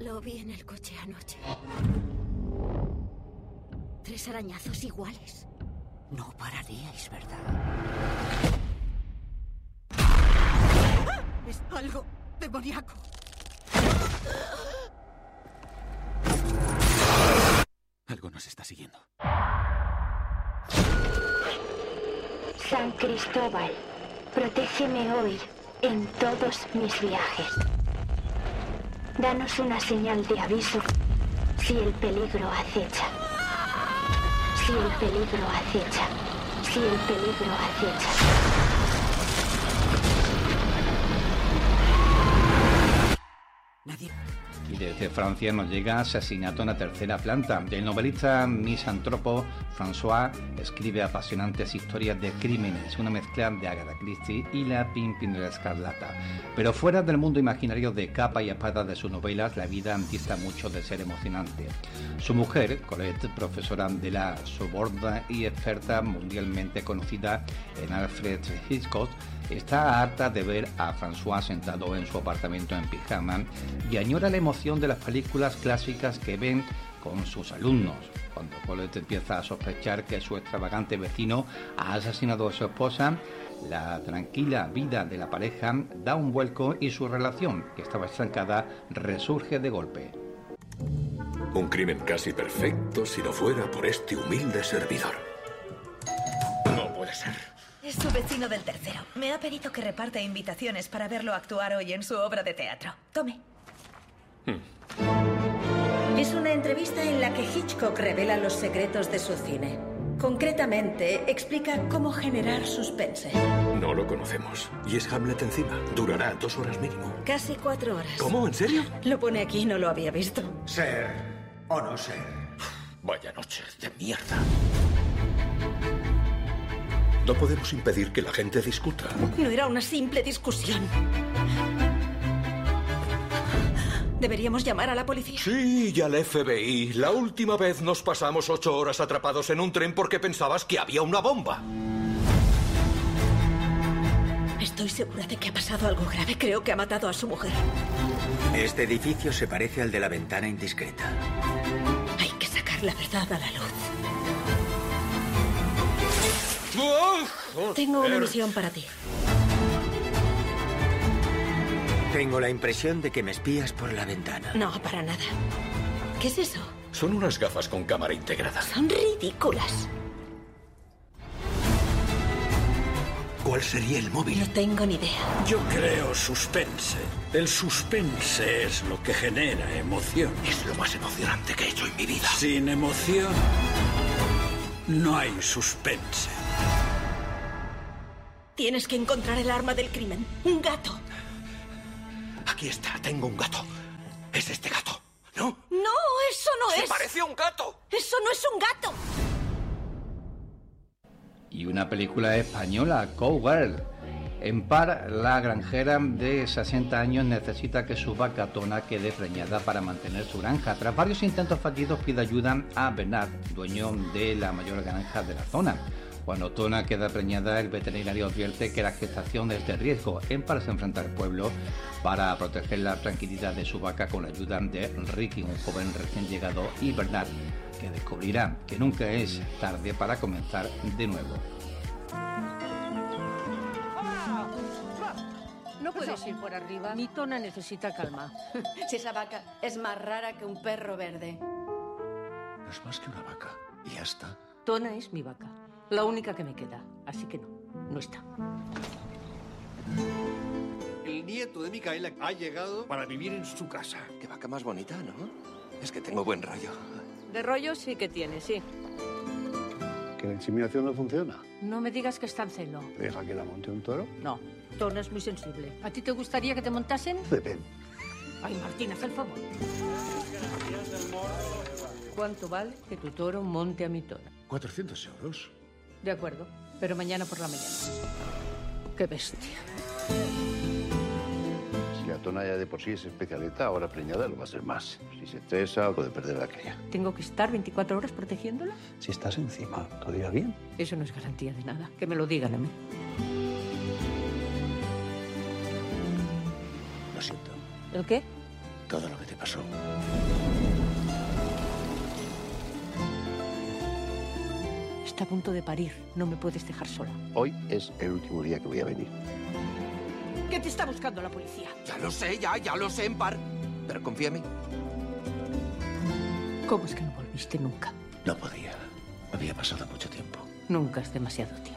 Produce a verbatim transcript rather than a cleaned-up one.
Lo vi en el coche anoche. Tres arañazos iguales. No pararíais, ¿verdad? Es algo demoníaco. Algo nos está siguiendo. San Cristóbal, protégeme hoy en todos mis viajes. Danos una señal de aviso si el peligro acecha. Si el peligro acecha. Si el peligro acecha. Nadie... Y desde Francia nos llega Asesinato en la tercera planta. El novelista misantropo François escribe apasionantes historias de crímenes, una mezcla de Agatha Christie y La Pimpinela Escarlata. Pero fuera del mundo imaginario de capa y espada de sus novelas, la vida dista mucho de ser emocionante. Su mujer, Colette, profesora de la Sorbonne y experta mundialmente conocida en Alfred Hitchcock, está harta de ver a François sentado en su apartamento en pijama y añora la emoción de las películas clásicas que ven con sus alumnos. Cuando Colette empieza a sospechar que su extravagante vecino ha asesinado a su esposa, la tranquila vida de la pareja da un vuelco y su relación, que estaba estancada, resurge de golpe. Un crimen casi perfecto si no fuera por este humilde servidor. No puede ser. Es su vecino del tercero. Me ha pedido que reparte invitaciones para verlo actuar hoy en su obra de teatro. Tome. Hmm. Es una entrevista en la que Hitchcock revela los secretos de su cine. Concretamente, explica cómo generar suspense. No lo conocemos. Y es Hamlet encima. Durará dos horas mínimo. Casi cuatro horas. ¿Cómo? ¿En serio? Lo pone aquí, no lo había visto. Ser o no ser. Vaya noche de mierda. No podemos impedir que la gente discuta. No era una simple discusión. ¿Deberíamos llamar a la policía? Sí, y al F B I. La última vez nos pasamos ocho horas atrapados en un tren porque pensabas que había una bomba. Estoy segura de que ha pasado algo grave. Creo que ha matado a su mujer. Este edificio se parece al de la ventana indiscreta. Hay que sacar la verdad a la luz. ¡Oh, Tengo una misión para ti. Tengo la impresión de que me espías por la ventana. No, para nada. ¿Qué es eso? Son unas gafas con cámara integrada. Son ridículas. ¿Cuál sería el móvil? No tengo ni idea. Yo creo suspense. El suspense es lo que genera emoción. Es lo más emocionante que he hecho en mi vida. Sin emoción, no hay suspense. Tienes que encontrar el arma del crimen. Un gato. Aquí está, tengo un gato. Es este gato, ¿no? No, eso no ¡Se es. parece a un gato! Eso no es un gato. Y una película española, Cowgirl. En par, la granjera de sesenta años necesita que su vaca Tona quede preñada para mantener su granja. Tras varios intentos fallidos, pide ayuda a Bernard, dueño de la mayor granja de la zona. Cuando Tona queda preñada, el veterinario advierte que la gestación es de riesgo. En par se enfrenta al pueblo para proteger la tranquilidad de su vaca con la ayuda de Ricky, un joven recién llegado, y Bernard, que descubrirá que nunca es tarde para comenzar de nuevo. No puedes ir por arriba. Mi Tona necesita calma. Si esa vaca es más rara que un perro verde. No es más que una vaca. Y ya está. Tona es mi vaca. La única que me queda. Así que no, no está. El nieto de Micaela ha llegado para vivir en su casa. Qué vaca más bonita, ¿no? Es que tengo buen rollo. De rollo sí que tiene, sí. ¿Que la inseminación no funciona? No me digas que está en celo. ¿Deja que la monte un toro? No, Tona es muy sensible. ¿A ti te gustaría que te montasen? Depende. Ay, Martín, haz el favor. ¿Cuánto vale que tu toro monte a mi Tona? ¿cuatrocientos euros? De acuerdo, pero mañana por la mañana. ¡Qué bestia! Si la Tona ya de por sí es especialista, ahora preñada lo va a ser más. Si se estresa, puede perder la cría. ¿Tengo que estar veinticuatro horas protegiéndola? Si estás encima, ¿todo irá bien? Eso no es garantía de nada. Que me lo digan a mí. Lo siento. ¿El qué? todo lo que te pasó. Está a punto de parir. No me puedes dejar sola. Hoy es el último día que voy a venir. ¿Qué te está buscando la policía? Ya lo sé, ya, ya lo sé, Empar. Pero confía en mí. ¿Cómo es que no volviste nunca? No podía. Había pasado mucho tiempo. Nunca es demasiado tiempo.